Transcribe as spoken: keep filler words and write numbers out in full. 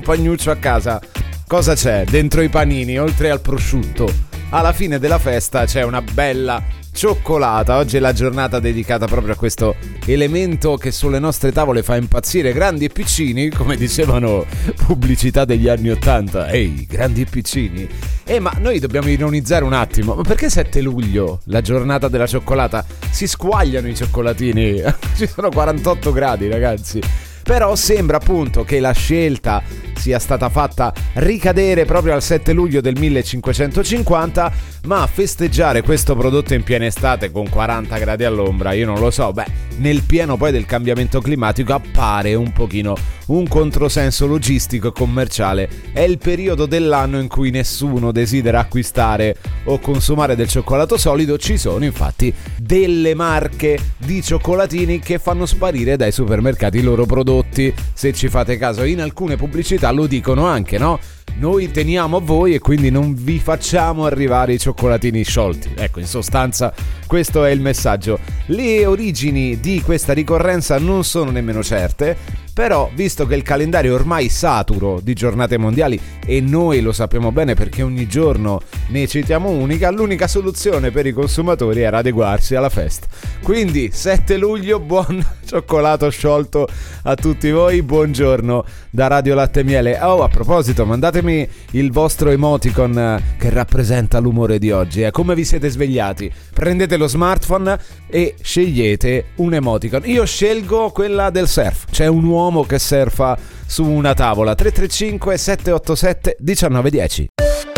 pagnuccio a casa, cosa c'è dentro i panini oltre al prosciutto? Alla fine della festa c'è una bella cioccolata. Oggi è la giornata dedicata proprio a questo elemento che sulle nostre tavole fa impazzire grandi e piccini, come dicevano pubblicità degli anni ottanta. Ehi, grandi e piccini. Eh, ma noi dobbiamo ironizzare un attimo. Ma perché sette luglio, la giornata della cioccolata? Si squagliano i cioccolatini. Ci sono quarantotto gradi, ragazzi. Però sembra appunto che la scelta sia stata fatta ricadere proprio al sette luglio del millecinquecentocinquanta, ma a festeggiare questo prodotto in piena estate con quaranta gradi all'ombra, io non lo so, beh, nel pieno poi del cambiamento climatico appare un pochino un controsenso logistico e commerciale. È il periodo dell'anno in cui nessuno desidera acquistare o consumare del cioccolato solido. Ci sono infatti delle marche di cioccolatini che fanno sparire dai supermercati i loro prodotti. Se ci fate caso, in alcune pubblicità lo dicono anche, no? Noi teniamo a voi e quindi non vi facciamo arrivare i cioccolatini sciolti. Ecco, in sostanza questo è il messaggio. Le origini di questa ricorrenza non sono nemmeno certe, però visto che il calendario è ormai saturo di giornate mondiali e noi lo sappiamo bene perché ogni giorno ne citiamo unica, l'unica soluzione per i consumatori era adeguarsi alla festa. Quindi sette luglio, buon cioccolato sciolto a tutti voi, buongiorno da Radio Latte e Miele. Oh, a proposito, mandatemi il vostro emoticon che rappresenta l'umore di oggi. Eh. Come vi siete svegliati? Prendete lo smartphone e scegliete un emoticon. Io scelgo quella del surf. C'è un uomo che surfa su una tavola. Tre tre cinque sette otto sette uno nove uno zero.